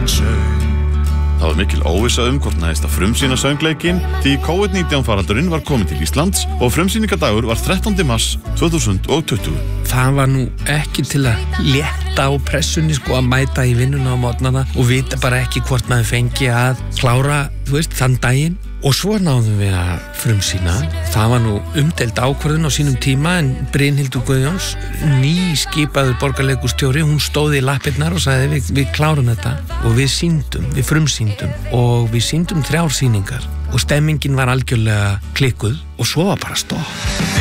Það var mikil óvissa hvort næðist að frumsýna söngleikinn því COVID-19 faraldurinn var kominn til Íslands og frumsýningadagur var 13. mars 2020. Það var nú ekki til að létta á pressunni að mæta í vinnuna á morgnana og vita bara ekki hvort maður fengi að klára, þann daginn. Og svo náðum við að frumsýna. Það var nú umdeild ákvörðun á sínum tíma en Brynhildur Guðjóns, nýskipaður borgarleikhússtjóri, hún stóð í lappirnar og sagði við klárum þetta og við frumsýndum og við sýndum 3 sýningar og stemmingin var algjörlega klikkuð og svo var bara stopp.